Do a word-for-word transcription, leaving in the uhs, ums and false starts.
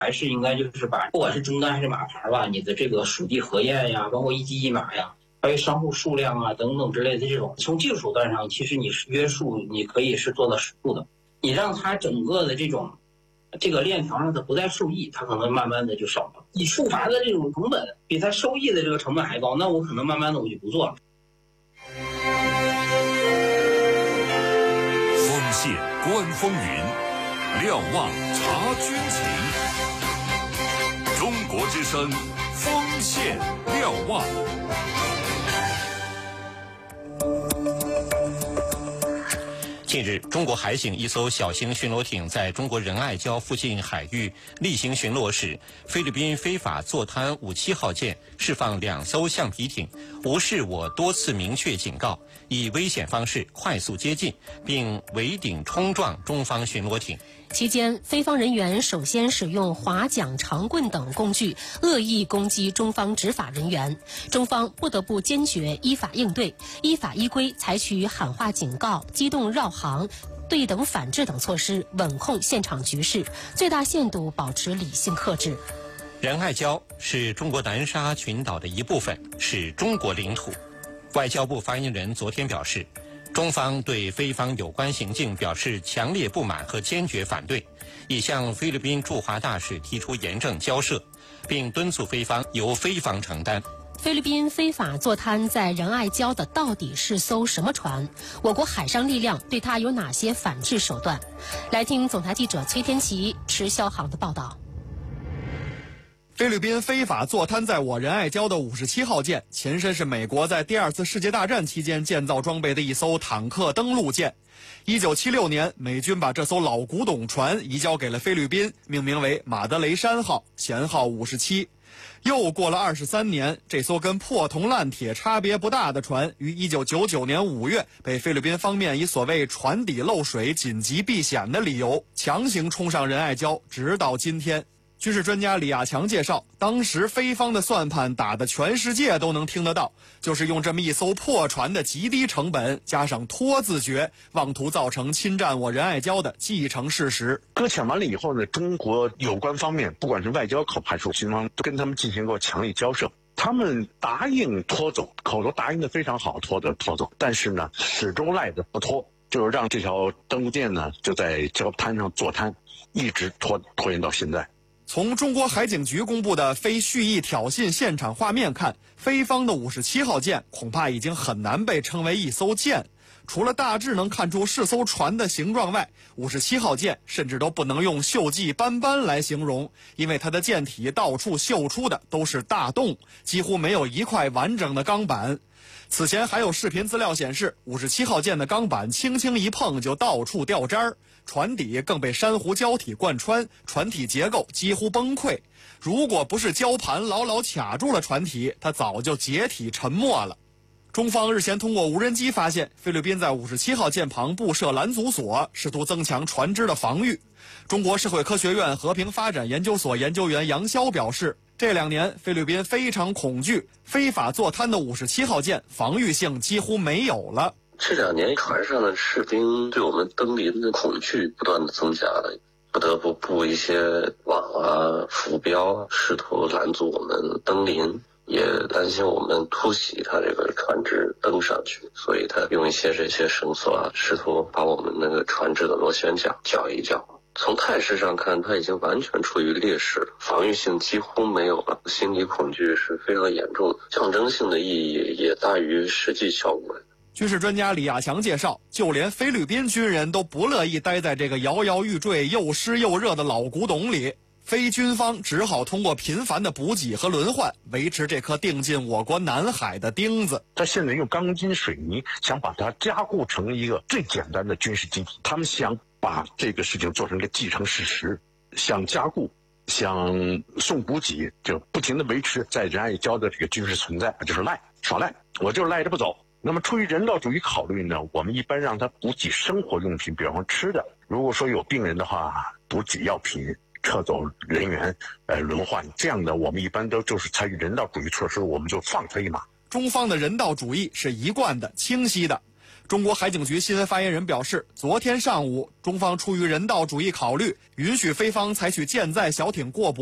还是应该就是把不管是终端还是码牌吧，你的这个属地核验呀，包括一机一码呀，还有商户数量啊等等之类的这种，从技术手段上，其实你是约束，你可以是做到实处的。你让它整个的这种这个链条上它不再受益，它可能慢慢的就少了。你处罚的这种成本比它收益的这个成本还高，那我可能慢慢的我就不做了。 锋线观风云，瞭望察军情。中国之声，锋线瞭望。 近日，中国海警一艘小型巡逻艇在中国仁爱礁附近海域例行巡逻时，菲律宾非法坐滩五七号舰释放两艘橡皮艇，无视我多次明确警告，以危险方式快速接近，并围顶冲撞中方巡逻艇。 期间，菲方人员首先使用划桨、长棍等工具恶意攻击中方执法人员，中方不得不坚决依法应对，依法依规采取喊话警告、机动绕行、对等反制等措施，稳控现场局势，最大限度保持理性克制。 仁爱礁是中国南沙群岛的一部分，是中国领土。外交部发言人昨天表示，中方对菲方有关行径表示强烈不满和坚决反对，已向菲律宾驻华大使提出严正交涉，并敦促菲方由菲方承担。 菲律宾非法坐滩在仁爱礁的到底是艘什么船？我国海上力量对它有哪些反制手段？来听总台记者崔天琪、池霄航的报道。 菲律宾非法坐滩在我仁爱礁的五十七号舰，前身是美国在第二次世界大战期间建造装备的一艘坦克登陆舰。一九七六年，美军把这艘老古董船移交给了菲律宾，命名为马德雷山号，舷号五十七。又过了二十三年，这艘跟破铜烂铁差别不大的船，于一九九九年五月被菲律宾方面以所谓船底漏水、紧急避险的理由，强行冲上仁爱礁，直到今天。军事专家李亚强介绍，当时菲方的算盘打得全世界都能听得到，就是用这么一艘破船的极低成本，加上拖字诀，妄图造成侵占我仁爱礁的既成事实。 搁浅完了以后呢，中国有关方面，不管是外交口还是军方，都跟他们进行过强力交涉。他们答应拖走，口头答应的非常好，拖着拖走，但是呢，始终赖着不拖，就是让这条登陆舰呢就在礁滩上坐滩，一直拖拖延到现在。 从中国海警局公布的非蓄意挑衅现场画面看，菲方的五十七号舰恐怕已经很难被称为一艘舰。除了大致能看出是艘船的形状外，五十七号舰甚至都不能用锈迹斑斑来形容，因为它的舰体到处锈出的都是大洞，几乎没有一块完整的钢板。此前还有视频资料显示，五十七号舰的钢板轻轻一碰就到处掉渣儿，船底更被珊瑚礁体贯穿，船体结构几乎崩溃。如果不是礁盘牢牢卡住了船体，它早就解体沉没了。中方日前通过无人机发现，菲律宾在五十七号舰旁布设拦阻索，试图增强船只的防御。中国社会科学院和平发展研究所研究员杨潇表示，这两年菲律宾非常恐惧，非法坐滩的五十七号舰防御性几乎没有了。 这两年船上的士兵对我们登临的恐惧不断的增加了，不得不布一些网啊、浮标，试图拦阻我们登临，也担心我们突袭他这个船只登上去，所以他用一些这些绳索啊，试图把我们那个船只的螺旋桨搅一搅。从态势上看，他已经完全处于劣势，防御性几乎没有了，心理恐惧是非常严重的，象征性的意义也大于实际效果。 军事专家李亚强介绍，就连菲律宾军人都不乐意待在这个摇摇欲坠、又湿又热的老古董里，非军方只好通过频繁的补给和轮换，维持这颗钉进我国南海的钉子。 他现在用钢筋水泥想把它加固成一个最简单的军事基地，他们想把这个事情做成一个既成事实，想加固，想送补给，就不停的维持在仁爱礁的这个军事存在，就是赖，耍赖，我就赖着不走。那么出于人道主义考虑呢，我们一般让他补给生活用品，比方说吃的。如果说有病人的话，补给药品，撤走人员，呃，轮换，这样的我们一般都就是采取人道主义措施，我们就放他一马。 中方的人道主义是一贯的、清晰的。 中国海警局新闻发言人表示，昨天上午，中方出于人道主义考虑，允许菲方采取舰载小艇过驳。